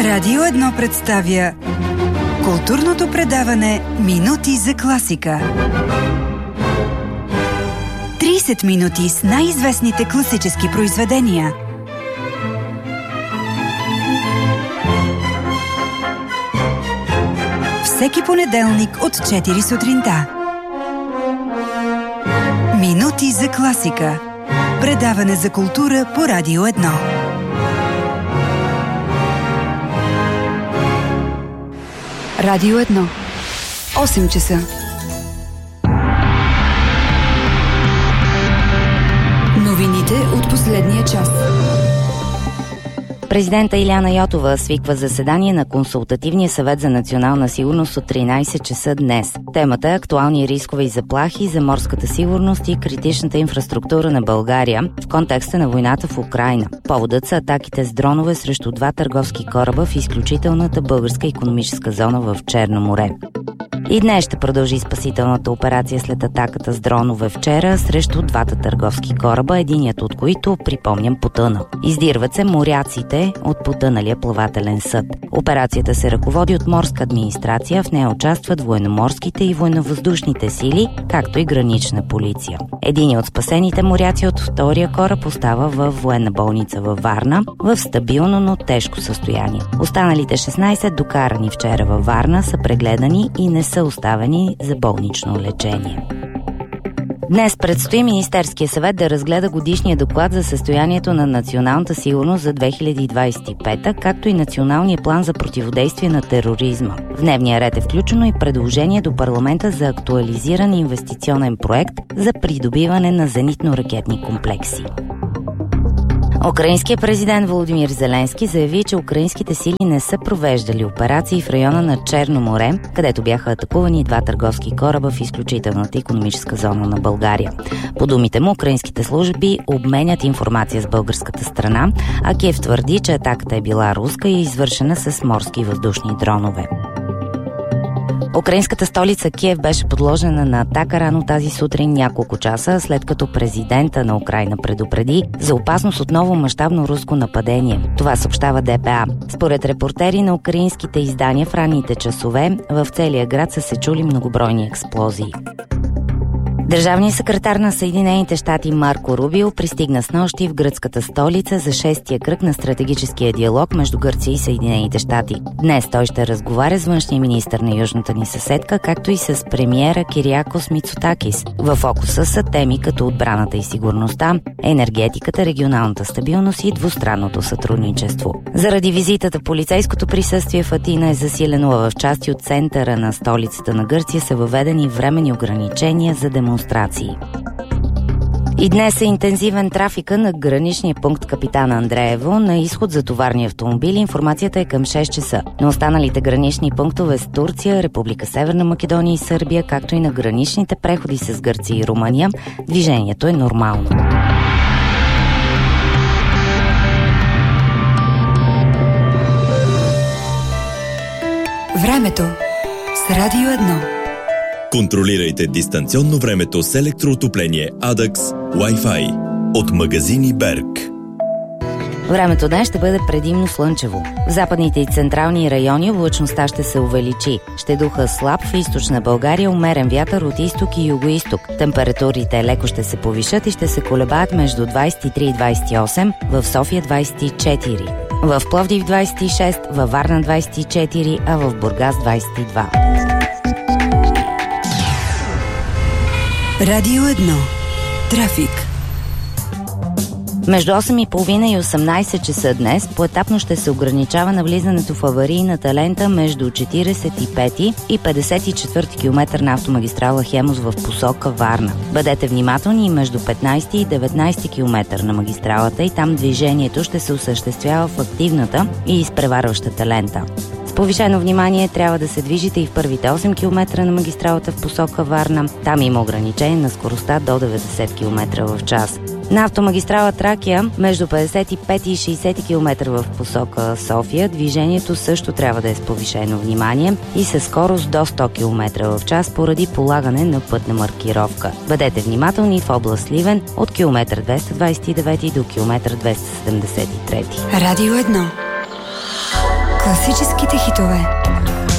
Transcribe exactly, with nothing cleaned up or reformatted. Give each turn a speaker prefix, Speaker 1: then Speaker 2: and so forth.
Speaker 1: Радио едно представя културното предаване Минути за класика. трийсет минути с най-известните класически произведения. Всеки понеделник от четири сутринта. Минути за класика. Предаване за култура по Радио едно. Радио едно. осем часа. Новините от последния час.
Speaker 2: Президента Илияна Йотова свиква заседание на Консултативния съвет за национална сигурност от тринайсет часа днес. Темата е актуални рискове и заплахи за морската сигурност и критичната инфраструктура на България в контекста на войната в Украйна. Поводът са атаките с дронове срещу два търговски кораба в изключителната българска икономическа зона в Черно море. И днес ще продължи спасителната операция след атаката с дронове вчера срещу двата търговски кораба, единият от които, припомням, потъна. Издирват се моряците от потъналия плавателен съд. Операцията се ръководи от морска администрация, в нея участват военноморските и военновъздушните сили, както и гранична полиция. Един от спасените моряци от втория кораб остава във военна болница във Варна в стабилно, но тежко състояние. Останалите шестнайсет, докарани вчера във Варна, са прегледани и не са оставени за болнично лечение. Днес предстои Министерския съвет да разгледа годишния доклад за състоянието на националната сигурност за две хиляди двайсет и пета, както и националния план за противодействие на тероризма. В дневния ред е включено и предложение до парламента за актуализиран инвестиционен проект за придобиване на зенитно-ракетни комплекси. Украинският президент Володимир Зеленски заяви, че украинските сили не са провеждали операции в района на Черно море, където бяха атакувани два търговски кораба в изключителната икономическа зона на България. По думите му, украинските служби обменят информация с българската страна, а Киев твърди, че атаката е била руска и е извършена с морски и въздушни дронове. Украинската столица Киев беше подложена на атака рано тази сутрин няколко часа, след като президента на Украйна предупреди за опасност от ново мащабно руско нападение. Това съобщава ДПА. Според репортери на украинските издания в ранните часове, в целия град са се чули многобройни експлозии. Държавният секретар на Съединените щати Марко Рубио пристигна снощи в гръцката столица за шестия кръг на стратегическия диалог между Гърция и Съединените щати. Днес той ще разговаря с външния министър на южната ни съседка, както и с премиера Кириакос Мицотакис. В фокуса са теми като отбраната и сигурността, енергетиката, регионалната стабилност и двустранното сътрудничество. Заради визитата, полицейското присъствие в Атина е засилено, а в части от центъра на столицата на Гърция са въведени временни ограничения за демонстрации. И днес е интензивен трафика на граничния пункт Капитан Андреево на изход за товарни автомобили. Информацията е към шест часа. На останалите гранични пунктове с Турция, Република Северна Македония и Сърбия, както и на граничните преходи с Гърция и Румъния, движението е нормално.
Speaker 1: Времето с Радио едно.
Speaker 3: Контролирайте дистанционно времето с електроотопление Адакс Wi-Fi от магазини Берг.
Speaker 2: Времето днес ще бъде предимно слънчево. В западните и централни райони облачността ще се увеличи. Ще духа слаб в източна България, умерен вятър от изток и югоизток. Температурите леко ще се повишат и ще се колебаят между двайсет и три и двайсет и осем, в София двайсет и четири, в Пловдив двайсет и шест, във Варна двайсет и четири, а в Бургас двайсет и два.
Speaker 1: Радио едно. Трафик.
Speaker 2: Между осем и половина и осемнайсет часа днес поетапно ще се ограничава навлизането в аварийната лента между четирийсет и пети и петдесет и четвърти километър на автомагистрала Хемус в посока Варна. Бъдете внимателни и между петнайсети и деветнайсети километър на магистралата, и там движението ще се осъществява в активната и изпреварващата лента. Повишено внимание трябва да се движите и в първите осем километра на магистралата в посока Варна. Там има ограничение на скоростта до деветдесет километра в час. На автомагистрала Тракия между петдесет и пети и шейсети километра в посока София движението също трябва да е с повишено внимание и със скорост до сто километра в час поради полагане на пътна маркировка. Бъдете внимателни в област Сливен от километър двеста двайсет и девети до километър двеста седемдесет и трети.
Speaker 1: Радио едно. Класическите хитове.